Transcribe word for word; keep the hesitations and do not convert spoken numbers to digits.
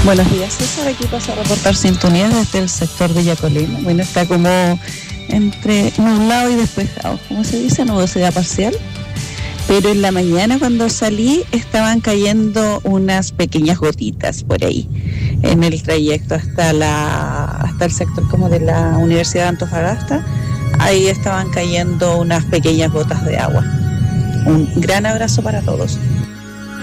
Buenos días, César. Aquí pasa a reportar sintonía desde el sector de Yacolina. Bueno, está como entre nublado y despejado, ¿cómo se dice? Nubosidad parcial. Pero en la mañana cuando salí estaban cayendo unas pequeñas gotitas por ahí, en el trayecto hasta la hasta el sector como de la Universidad de Antofagasta. Ahí estaban cayendo unas pequeñas gotas de agua. Un gran abrazo para todos.